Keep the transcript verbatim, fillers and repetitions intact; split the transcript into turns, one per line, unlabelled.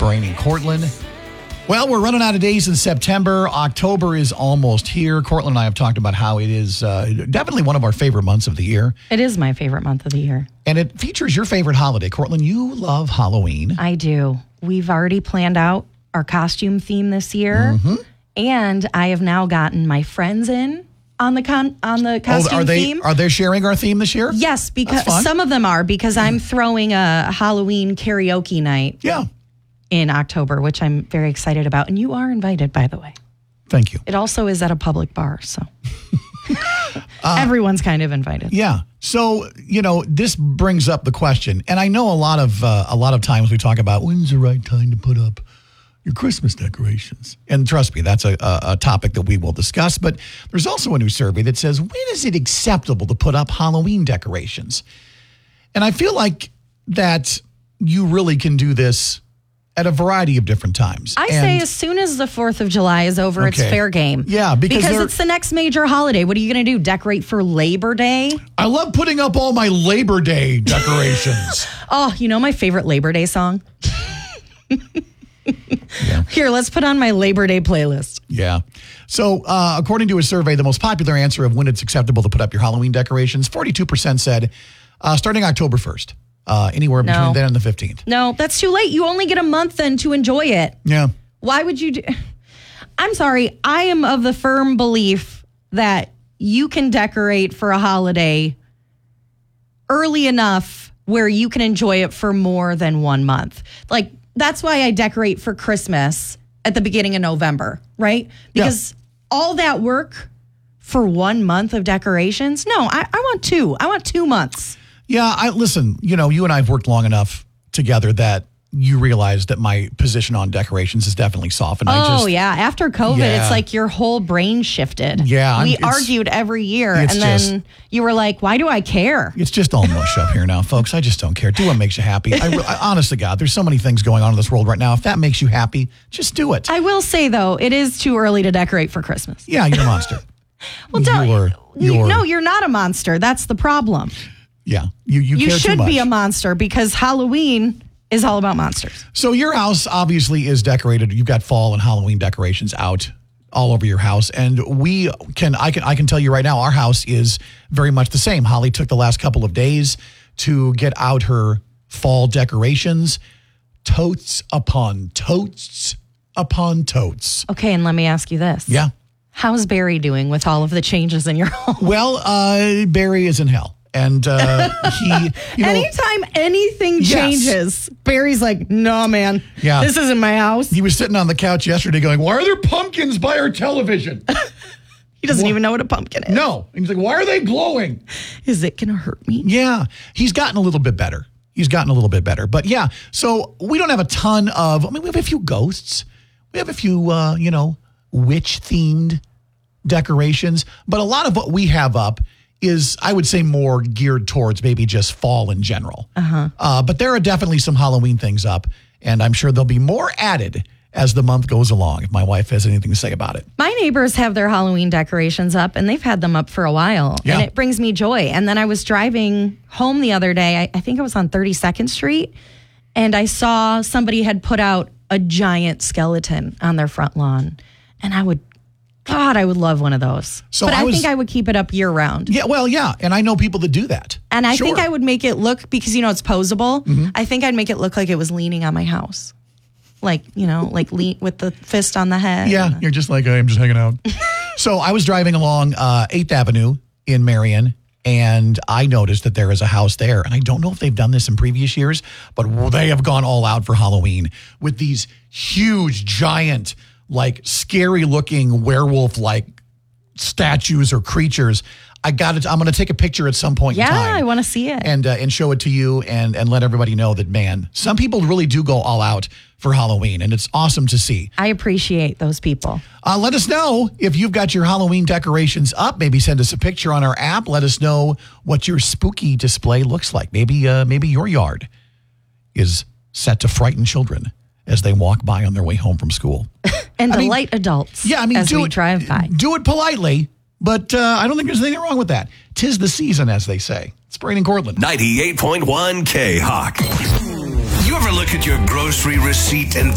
Brain and Cortland. Well, we're running out of days in September. October is almost here. Cortland and I have talked about how it is uh, definitely one of our favorite months of the year.
It is my favorite month of the year.
And it features your favorite holiday. Cortland, you love Halloween.
I do. We've already planned out our costume theme this year.
Mm-hmm.
And I have now gotten my friends in on the con- on the costume
oh, are they,
theme.
Are they sharing our theme this year?
Yes, because some of them are, because I'm throwing a Halloween karaoke night.
Yeah.
In October, which I'm very excited about. And you are invited, by the way.
Thank you.
It also is at a public bar, so uh, everyone's kind of invited.
Yeah. So, you know, this brings up the question, and I know a lot of uh, a lot of times we talk about when's the right time to put up your Christmas decorations. And trust me, that's a, a, a topic that we will discuss. But there's also a new survey that says, when is it acceptable to put up Halloween decorations? And I feel like that you really can do this at a variety of different times.
I
and
say as soon as the fourth of July is over,
okay.
It's fair game.
Yeah, because,
because it's the next major holiday. What are you going to do? Decorate for Labor Day?
I love putting up all my Labor Day decorations.
Oh, you know my favorite Labor Day song? Yeah. Here, let's put on my Labor Day playlist.
Yeah. So uh, according to a survey, the most popular answer of when it's acceptable to put up your Halloween decorations, forty-two percent said uh, starting October first. Uh, anywhere between
no.
then and the fifteenth.
No, that's too late. You only get a month then to enjoy it.
Yeah.
Why would you do? I'm sorry. I am of the firm belief that you can decorate for a holiday early enough where you can enjoy it for more than one month. Like, that's why I decorate for Christmas at the beginning of November, right? Because yeah. all that work for one month of decorations? No, I, I want two. I want two months.
Yeah, I listen, you know, you and I have worked long enough together that you realize that my position on decorations is definitely softened.
Oh,
I just,
yeah. After COVID,
yeah. it's
like your whole brain shifted.
Yeah.
We argued every year. And then
just,
you were like, why do I care?
It's just all mush up here now, folks. I just don't care. Do what makes you happy. I, I, honest to God, there's so many things going on in this world right now. If that makes you happy, just do it.
I will say, though, it is too early to decorate for Christmas.
Yeah, you're a monster.
well, don't.
You're, you're,
no, you're not a monster. That's the problem.
Yeah, you you,
you
care
should
too much.
be a monster because Halloween is all about monsters.
So your house obviously is decorated. You've got fall and Halloween decorations out all over your house, and we can I can I can tell you right now, our house is very much the same. Holly took the last couple of days to get out her fall decorations, totes upon totes upon totes.
Okay, and let me ask you this.
Yeah,
how's Barry doing with all of the changes in your home?
Well, uh, Barry is in hell. And uh, he, you know,
anytime anything
yes.
changes, Barry's like, no, man,
yeah.
this isn't my house.
He was sitting on the couch yesterday going, why are there pumpkins by our television?
He doesn't well, even know what a pumpkin is.
No. And he's like, why are they glowing?
Is it going to hurt me?
Yeah. He's gotten a little bit better. He's gotten a little bit better. But yeah, so we don't have a ton of, I mean, we have a few ghosts. We have a few, uh, you know, witch-themed decorations. But a lot of what we have up is, I would say, more geared towards maybe just fall in general.
Uh-huh.
Uh, but there are definitely some Halloween things up, and I'm sure there'll be more added as the month goes along, if my wife has anything to say about it.
My neighbors have their Halloween decorations up, and they've had them up for a while,
yeah.
and it brings me joy. And then I was driving home the other day, I, I think it was on thirty-second Street, and I saw somebody had put out a giant skeleton on their front lawn, and I would God, I would love one of those. So but I, I was, think I would keep it up year round.
Yeah, well, yeah. And I know people that do that.
And I
sure.
think I would make it look, because, you know, it's posable.
Mm-hmm.
I think I'd make it look like it was leaning on my house. Like, you know, like lean with the fist on the head.
Yeah, you're just like, I'm just hanging out. So I was driving along uh, eighth Avenue in Marion, and I noticed that there is a house there. And I don't know if they've done this in previous years, but they have gone all out for Halloween with these huge, giant, like scary looking werewolf like statues or creatures. I got it. I'm going to take a picture at some point
yeah,
in time.
Yeah, I want to see it.
And uh, and show it to you and, and let everybody know that, man, some people really do go all out for Halloween, and it's awesome to see.
I appreciate those people.
Uh, let us know if you've got your Halloween decorations up. Maybe send us a picture on our app. Let us know what your spooky display looks like. Maybe uh, maybe your yard is set to frighten children as they walk by on their way home from school.
And
I
delight
mean,
adults
yeah, I mean,
as
do
we
it,
drive by.
Do it politely, but uh, I don't think there's anything wrong with that. 'Tis the season, as they say. It's Brain and Cortland.
ninety-eight point one K-Hawk. You ever look at your grocery receipt and